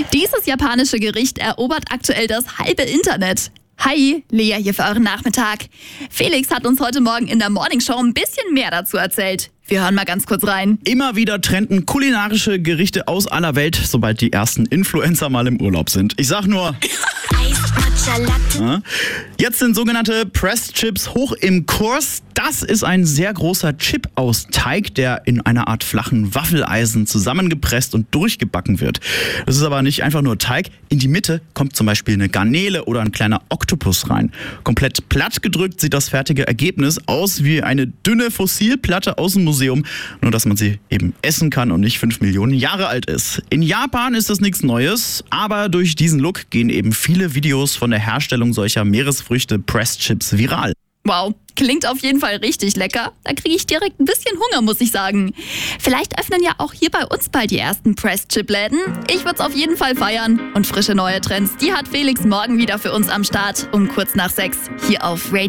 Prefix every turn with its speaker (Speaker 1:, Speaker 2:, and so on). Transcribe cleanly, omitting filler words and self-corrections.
Speaker 1: Dieses japanische Gericht erobert aktuell das halbe Internet. Hi, Lea hier für euren Nachmittag. Felix hat uns heute Morgen in der Morningshow ein bisschen mehr dazu erzählt. Wir hören mal ganz kurz rein.
Speaker 2: Immer wieder trenden kulinarische Gerichte aus aller Welt, sobald die ersten Influencer mal im Urlaub sind. Ich sag nur... Jetzt sind sogenannte Pressed Chips hoch im Kurs. Das ist ein sehr großer Chip aus Teig, der in einer Art flachen Waffeleisen zusammengepresst und durchgebacken wird. Das ist aber nicht einfach nur Teig. In die Mitte kommt zum Beispiel eine Garnele oder ein kleiner Oktopus rein. Komplett platt gedrückt sieht das fertige Ergebnis aus wie eine dünne Fossilplatte aus dem Museum, nur dass man sie eben essen kann und nicht 5 Millionen Jahre alt ist. In Japan ist das nichts Neues, aber durch diesen Look gehen eben viele Videos von der Herstellung solcher Meeresfrüchte Pressed Chips viral.
Speaker 1: Wow, klingt auf jeden Fall richtig lecker. Da kriege ich direkt ein bisschen Hunger, muss ich sagen. Vielleicht öffnen ja auch hier bei uns bald die ersten Pressed-Chip-Läden. Ich würde es auf jeden Fall feiern. Und frische neue Trends, die hat Felix morgen wieder für uns am Start um kurz nach 6 hier auf Radio.